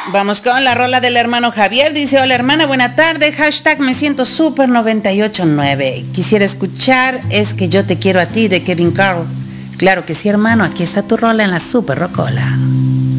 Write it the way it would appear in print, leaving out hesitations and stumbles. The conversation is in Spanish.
Vamos con la rola del hermano Javier. Dice: hola hermana, buena tarde. Hashtag me siento super 989. Quisiera escuchar Es que yo te quiero a ti de Kevin Carl. Claro que sí, hermano. Aquí está tu rola en la Super Rocola.